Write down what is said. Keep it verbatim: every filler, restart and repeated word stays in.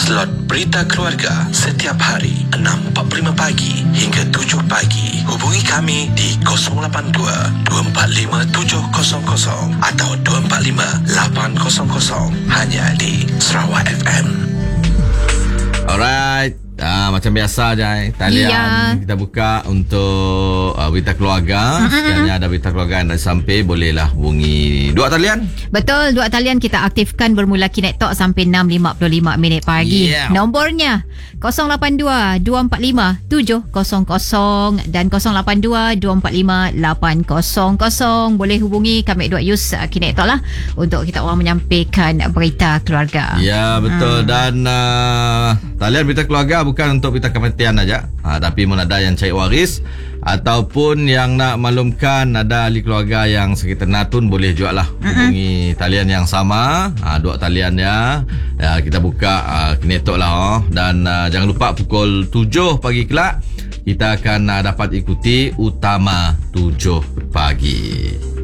slot Berita Keluarga setiap hari enam empat puluh lima pagi hingga tujuh pagi. Hubungi kami di kosong lapan dua, dua empat lima, tujuh kosong kosong atau dua empat lima, lapan kosong kosong hanya di Sarawak F M. Alright. Ah, macam biasa Jai, talian yeah. kita buka untuk uh, berita keluarga. Mm-hmm. Sekiranya ada berita keluarga yang dah sampai, bolehlah hubungi dua talian. Betul, dua talian kita aktifkan bermula Kinet Talk sampai enam lima puluh lima minit pagi. Yeah. Nombornya kosong lapan dua, dua empat lima, tujuh kosong kosong dan kosong lapan dua, dua empat lima, lapan kosong kosong. Boleh hubungi kami dua use uh, Kinet Talk lah untuk kita orang menyampaikan berita keluarga. Ya, yeah, betul. Hmm. Dan uh, talian berita keluarga bukan untuk berita kematian aja, ha, tapi pun ada yang cari waris ataupun yang nak maklumkan ada ahli keluarga yang sakit tenatun, boleh juga lah hubungi mm-hmm. talian yang sama. Ha, dua taliannya ya, kita buka uh, Kinet Talk lah. Oh. Dan uh, jangan lupa pukul tujuh pagi kelak kita akan uh, dapat ikuti Utama tujuh pagi.